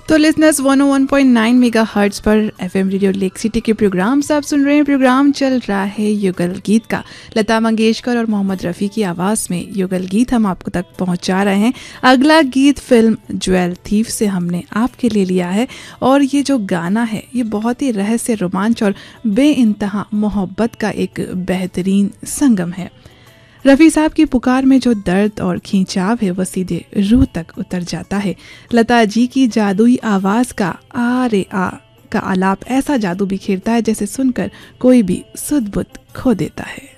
तो listeners 101.9 megahertz पर FM radio lake city के प्रोग्राम से आप सुन रहे हैं। प्रोग्राम चल रहा है युगल गीत का। लता मंगेशकर और मोहम्मद रफ़ी की आवाज़ में युगल गीत हम आपको तक पहुंचा रहे हैं। अगला गीत फिल्म ज्वेल थीफ से हमने आपके लिए लिया है और ये जो गाना है ये बहुत ही रहस्य, रोमांच और बेइंतहा मोहब्बत का एक बेहतरीन संगम है। रफ़ी साहब की पुकार में जो दर्द और खींचाव है वह सीधे रूह तक उतर जाता है। लता जी की जादुई आवाज़ का आ रे आ का आलाप ऐसा जादू बिखेरता है जैसे सुनकर कोई भी सुध बुध खो देता है।